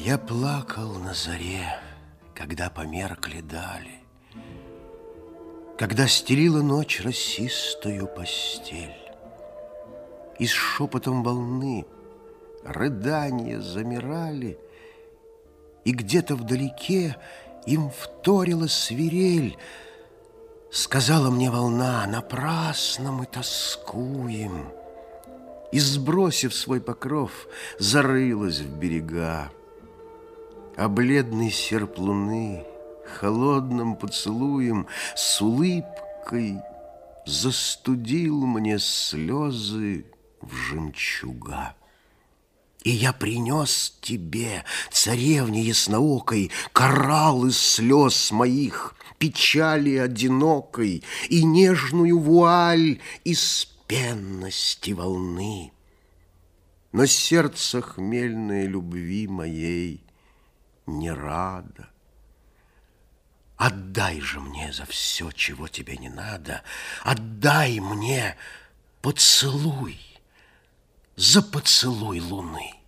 Я плакал на заре, когда померкли дали, когда стелила ночь росистую постель, и с шепотом волны рыдания замирали, и где-то вдалеке им вторила свирель. Сказала мне волна: напрасно мы тоскуем, и, сбросив свой покров, зарылась в берега. А бледный серп луны холодным поцелуем с улыбкой застудил мне слезы в жемчуга. И я принес тебе, царевне ясноокой, коралл из слез моих, печали одинокой и нежную вуаль из пенности волны. Но сердце хмельной любви моей не радо. Отдай же мне за все, чего тебе не надо, отдай мне поцелуй за поцелуй луны.